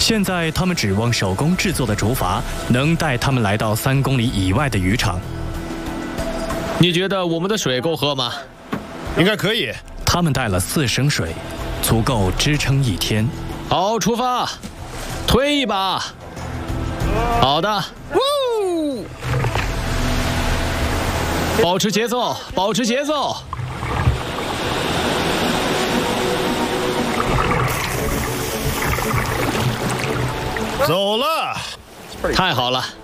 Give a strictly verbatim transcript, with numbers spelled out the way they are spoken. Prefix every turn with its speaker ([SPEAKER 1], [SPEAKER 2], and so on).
[SPEAKER 1] 现在他们指望手工制作的竹筏能带他们来到三公里以外的渔场。
[SPEAKER 2] 你觉得我们的水够喝吗？
[SPEAKER 3] 应该可以。
[SPEAKER 1] 他们带了四升水，足够支撑一天。
[SPEAKER 2] 好，出发，推一把。好的。呜！保持节奏，保持节奏。
[SPEAKER 3] 走了。
[SPEAKER 2] 太好了。